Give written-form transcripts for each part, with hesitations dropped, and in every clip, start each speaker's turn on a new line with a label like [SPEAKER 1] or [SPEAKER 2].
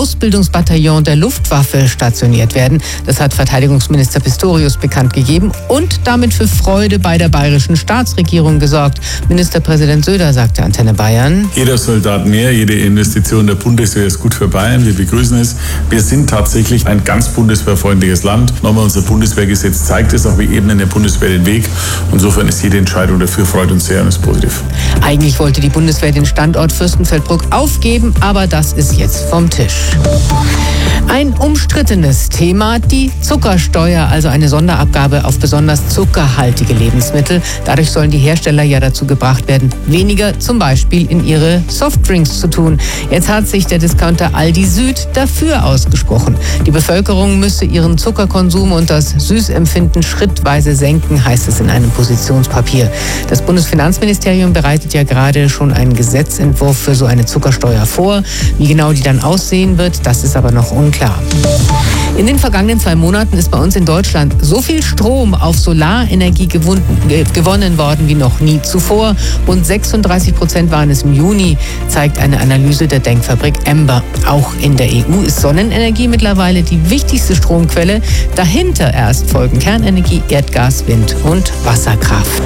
[SPEAKER 1] Ausbildungsbataillon der Luftwaffe stationiert werden. Das hat Verteidigungsminister Pistorius bekannt gegeben und damit für Freude bei der bayerischen Staatsregierung gesorgt. Ministerpräsident Söder sagte Antenne Bayern:
[SPEAKER 2] Jeder Soldat mehr, jede Investition der Bundeswehr ist gut für Bayern. Wir begrüßen es. Wir sind tatsächlich ein ganz bundeswehrfreundliches Land. Nochmal, unser Bundeswehrgesetz zeigt es, auch wir ebnen der Bundeswehr den Weg. Insofern ist jede Entscheidung dafür, freut uns sehr und ist positiv.
[SPEAKER 1] Eigentlich wollte die Bundeswehr den Standort Fürstenfeldbruck aufgeben, aber das ist jetzt vom Tisch. Ein umstrittenes Thema, die Zuckersteuer, also eine Sonderabgabe auf besonders zuckerhaltige Lebensmittel. Dadurch sollen die Hersteller ja dazu gebracht werden, weniger zum Beispiel in ihre Softdrinks zu tun. Jetzt hat sich der Discounter Aldi Süd dafür ausgesprochen. Die Bevölkerung müsse ihren Zuckerkonsum und das Süßempfinden schrittweise senken, heißt es in einem Positionspapier. Das Bundesfinanzministerium bereitet ja gerade schon einen Gesetzentwurf für so eine Zuckersteuer vor. Wie genau die dann aussehen wird, das ist aber noch unklar. In den vergangenen 2 Monaten ist bei uns in Deutschland so viel Strom auf Solarenergie gewonnen worden wie noch nie zuvor. Rund 36% waren es im Juni, zeigt eine Analyse der Denkfabrik Ember. Auch in der EU ist Sonnenenergie mittlerweile die wichtigste Stromquelle. Dahinter erst folgen Kernenergie, Erdgas, Wind und Wasserkraft.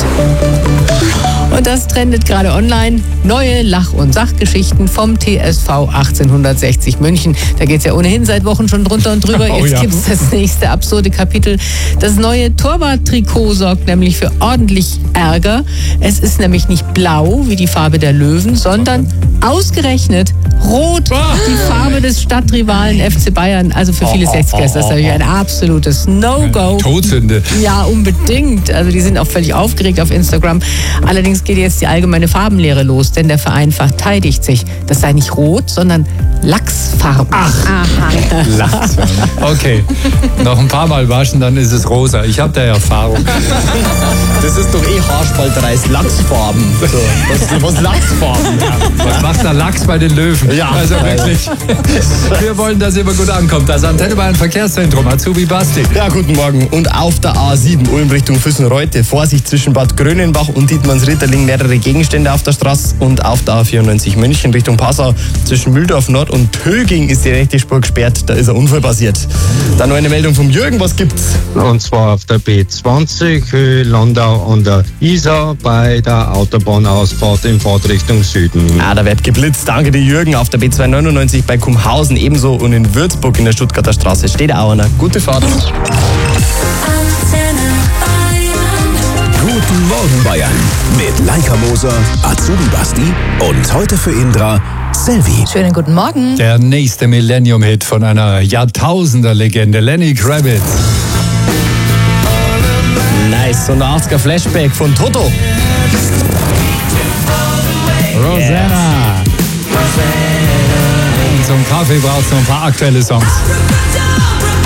[SPEAKER 1] Und das trendet gerade online. Neue Lach- und Sachgeschichten vom TSV 1860 München. Da geht es ja ohnehin seit Wochen schon drunter und drüber. Jetzt gibt es das nächste absurde Kapitel. Das neue Torwart-Trikot sorgt nämlich für ordentlich Ärger. Es ist nämlich nicht blau wie die Farbe der Löwen, sondern ausgerechnet rot, die Farbe des Stadtrivalen FC Bayern. Also für viele 60er ist das natürlich ein absolutes No-Go.
[SPEAKER 3] Todsünde.
[SPEAKER 1] Ja, unbedingt. Also die sind auch völlig aufgeregt auf Instagram. Allerdings geht jetzt die allgemeine Farbenlehre los, denn der Verein verteidigt sich. Das sei nicht rot, sondern Lachsfarben.
[SPEAKER 3] Ach, Lachsfarben. Okay, noch ein paar Mal waschen, dann ist es rosa. Ich habe da Erfahrung.
[SPEAKER 4] Das ist doch Haarspalterei, Lachsfarben. So, was Lachsfarben?
[SPEAKER 3] Ja. Was macht der Lachs bei den Löwen?
[SPEAKER 4] Ja.
[SPEAKER 3] Also wirklich. Wir wollen, dass immer gut ankommt. Das Antenne Bayern Verkehrszentrum. Azubi Basti.
[SPEAKER 4] Ja, guten Morgen. Und auf der A7 Ulm Richtung Füssen-Reute. Vorsicht zwischen Bad Grönenbach und Dietmannsritterling. Mehrere Gegenstände auf der Straße. Und auf der A94 München Richtung Passau. Zwischen Mühldorf Nord und Töging ist die rechte Spur gesperrt. Da ist ein Unfall passiert. Dann noch eine Meldung vom Jürgen. Was gibt's?
[SPEAKER 5] Und zwar auf der B20 Höhe Landau an der Isar bei der Autobahnausfahrt in Fahrtrichtung Süden.
[SPEAKER 4] Ah, da wird geblitzt. Danke dir, Jürgen. Auf der B299 bei Kumhausen ebenso und in Würzburg in der Stuttgarter Straße steht auch einer. Gute Fahrt.
[SPEAKER 6] Guten Morgen Bayern mit Leica Moser, Azubi Basti und heute für Indra Selvi.
[SPEAKER 1] Schönen guten Morgen.
[SPEAKER 3] Der nächste Millennium-Hit von einer Jahrtausender-Legende, Lenny Kravitz.
[SPEAKER 4] Nice. Und ein 80er Flashback von Toto.
[SPEAKER 3] Rosanna. Und zum Kaffee brauchst du noch ein paar aktuelle Songs.